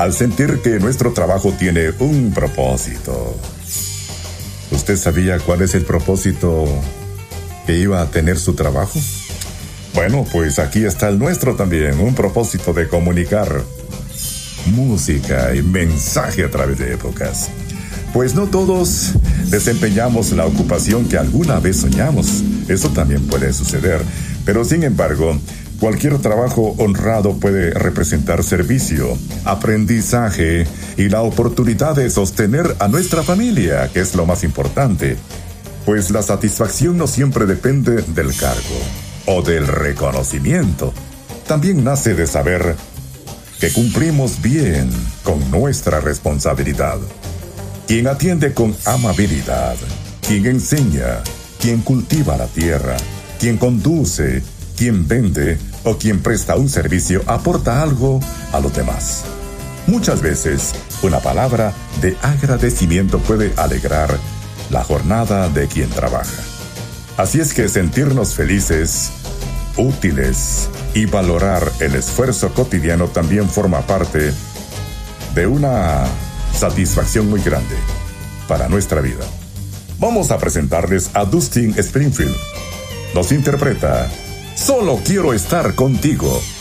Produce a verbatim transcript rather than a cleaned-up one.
al sentir que nuestro trabajo tiene un propósito. ¿Usted sabía cuál es el propósito que iba a tener su trabajo? Bueno, pues aquí está el nuestro también, un propósito de comunicar música y mensaje a través de épocas. Pues no todos desempeñamos la ocupación que alguna vez soñamos. Eso también puede suceder. Pero sin embargo, cualquier trabajo honrado puede representar servicio, aprendizaje y la oportunidad de sostener a nuestra familia, que es lo más importante. Pues la satisfacción no siempre depende del cargo o del reconocimiento. También nace de saber que cumplimos bien con nuestra responsabilidad. Quien atiende con amabilidad, quien enseña, quien cultiva la tierra, quien conduce, quien vende o quien presta un servicio aporta algo a los demás. Muchas veces, una palabra de agradecimiento puede alegrar la jornada de quien trabaja. Así es que sentirnos felices, útiles y valorar el esfuerzo cotidiano también forma parte de una satisfacción muy grande para nuestra vida. Vamos a presentarles a Dustin Springfield. Nos interpreta Solo quiero estar contigo.